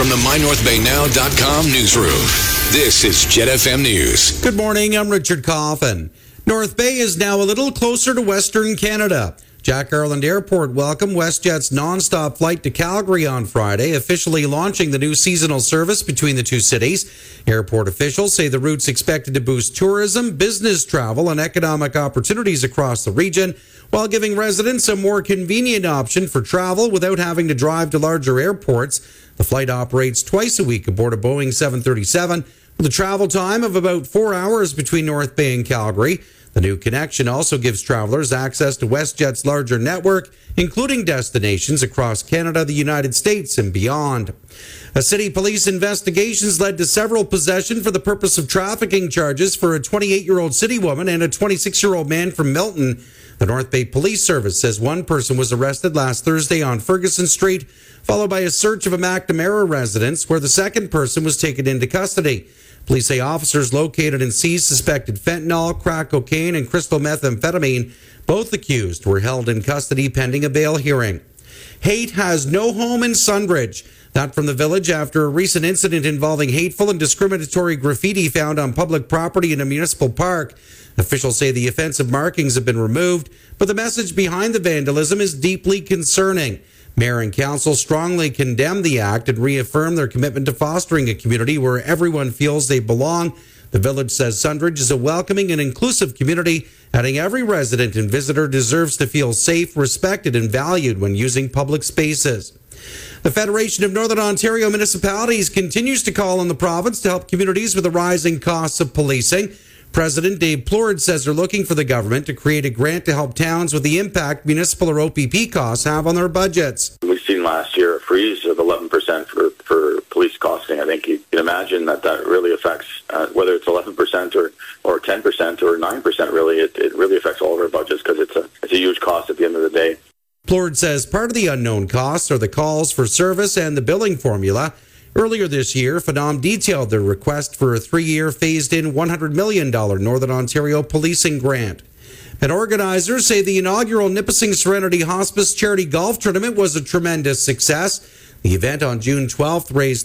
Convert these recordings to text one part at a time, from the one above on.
from the MyNorthBayNow.com newsroom, this is Jet FM News. Good morning, I'm Richard Coffin. North Bay is now a little closer to Western Canada. Jack Garland Airport welcomed WestJet's non-stop flight to Calgary on Friday, officially launching the new seasonal service between the two cities. Airport officials say the route's expected to boost tourism, business travel, and economic opportunities across the region, while giving residents a more convenient option for travel without having to drive to larger airports. The flight operates twice a week aboard a Boeing 737, with a travel time of about 4 hours between North Bay and Calgary. The new connection also gives travelers access to WestJet's larger network, including destinations across Canada, the United States, and beyond. A city police investigations led to several possession for the purpose of trafficking charges for a 28-year-old city woman and a 26-year-old man from Milton. The North Bay Police Service says one person was arrested last Thursday on Ferguson Street, followed by a search of a McNamara residence where the second person was taken into custody. Police say officers located and seized suspected fentanyl, crack cocaine, and crystal methamphetamine. Both accused were held in custody pending a bail hearing. Hate has no home in Sunbridge. That from the Village after a recent incident involving hateful and discriminatory graffiti found on public property in a municipal park. Officials say the offensive markings have been removed, but the message behind the vandalism is deeply concerning. Mayor and council strongly condemn the act and reaffirm their commitment to fostering a community where everyone feels they belong. The Village says Sunbridge is a welcoming and inclusive community, adding every resident and visitor deserves to feel safe, respected, and valued when using public spaces. The Federation of Northern Ontario Municipalities continues to call on the province to help communities with the rising costs of policing. President Dave Plourde says they're looking for the government to create a grant to help towns with the impact municipal or OPP costs have on their budgets. We've seen last year a freeze of 11% for police costing. I think you can imagine that really affects, whether it's 11% or 10% or 9%, really, it really affects all of our budgets because it's a huge cost at the end of the day. Plourde says part of the unknown costs are the calls for service and the billing formula. Earlier this year, Phenom detailed their request for a 3-year phased-in $100 million Northern Ontario policing grant. And organizers say the inaugural Nipissing Serenity Hospice Charity Golf Tournament was a tremendous success. The event on June 12th raised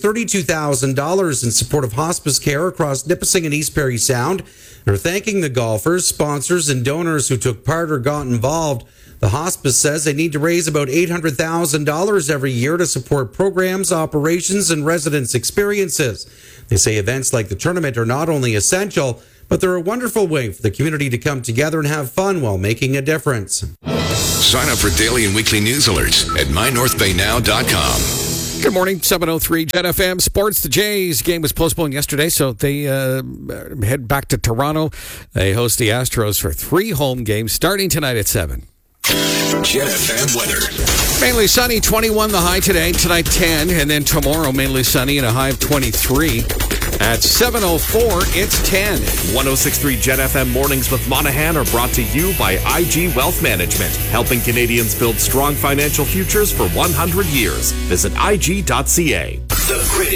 $32,000 in support of hospice care across Nipissing and East Parry Sound. They're thanking the golfers, sponsors, and donors who took part or got involved. The hospice says they need to raise about $800,000 every year to support programs, operations, and residents' experiences. They say events like the tournament are not only essential, but they're a wonderful way for the community to come together and have fun while making a difference. Sign up for daily and weekly news alerts at MyNorthBayNow.com. Good morning, 7:03 Jet FM Sports. The Jays game was postponed yesterday, so they head back to Toronto. They host the Astros for 3 home games starting tonight at 7. Jet FM weather. Mainly sunny, 21 the high today. Tonight 10, and then tomorrow mainly sunny and a high of 23. At 7:04, it's 10. 106.3 Jet FM mornings with Monahan are brought to you by IG Wealth Management, helping Canadians build strong financial futures for 100 years. Visit IG.ca. The greatest